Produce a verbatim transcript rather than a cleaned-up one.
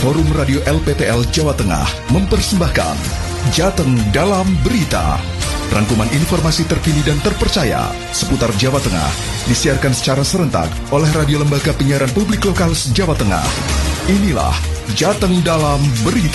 Forum Radio L P T L Jawa Tengah mempersembahkan Jateng Dalam Berita. Rangkuman informasi terkini dan terpercaya seputar Jawa Tengah disiarkan secara serentak oleh Radio Lembaga Penyiaran Publik Lokal Jawa Tengah. Inilah Jateng Dalam Berita.